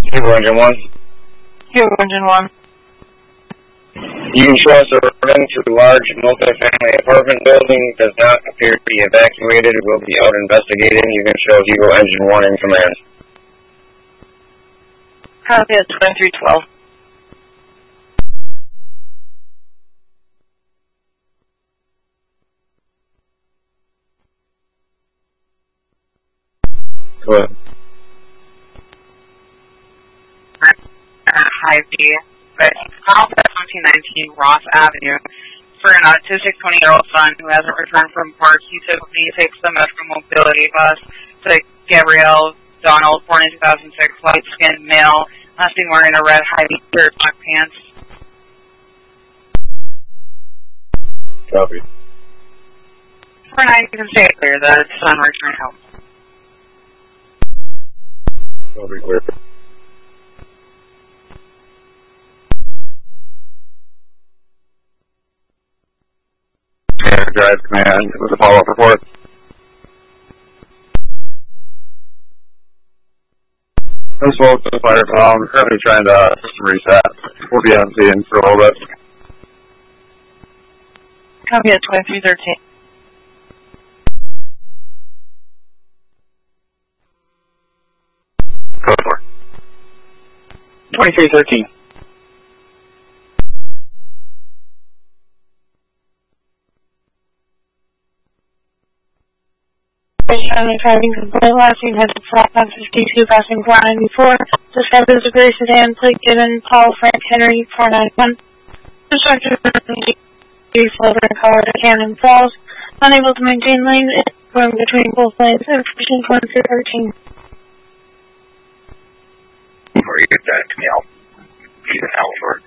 Hero Engine 1. Hero Engine 1. You can show us a running to a large multi-family apartment building. Does not appear to be evacuated. We'll be out investigating. You can show Hero Engine 1 in command. Copy at 2312. Go ahead. High B. But call 1719 Ross Avenue for an autistic 20-year-old son who hasn't returned from work. He typically takes the Metro Mobility bus to Gabrielle Donald, born in 2006, light-skinned male, last seen wearing a red high-knee shirt, black pants. Copy. For 9, you can stay clear. The son returned home. Copy, clear. Drive command with a follow-up report. This was the fire call. I'm currently trying to system reset. We'll be on scene for a little bit. Copy at 2313. Code 4. 2313. Driving complaint last seen headed south on 52 passing 494. Described as a gray sedan, plate given Paul Frank Henry 491. Instructor floater in Colorado Canyon Falls. Unable to maintain lane, going between both lanes. Information 2313. Before you get that, can you help?